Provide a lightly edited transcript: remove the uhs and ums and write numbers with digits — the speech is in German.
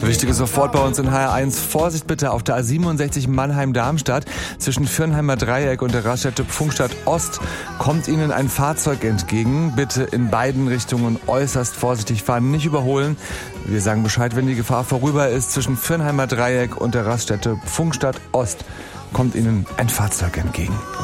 Wichtige sofort bei uns in HR1. Vorsicht bitte auf der A67 Mannheim-Darmstadt. Zwischen Fürnheimer Dreieck und der Raststätte Pfungstadt Ost kommt Ihnen ein Fahrzeug entgegen. Bitte in beiden Richtungen äußerst vorsichtig fahren, nicht überholen. Wir sagen Bescheid, wenn die Gefahr vorüber ist. Zwischen Fürnheimer Dreieck und der Raststätte Pfungstadt Ost kommt Ihnen ein Fahrzeug entgegen.